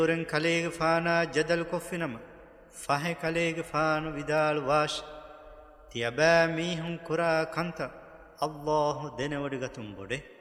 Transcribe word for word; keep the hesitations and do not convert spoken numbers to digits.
ورن كليغ فانا جدل كفنما فاه كليغ فان ودال واش تيابا ميهم كرا كنت الله دنورغتم بوده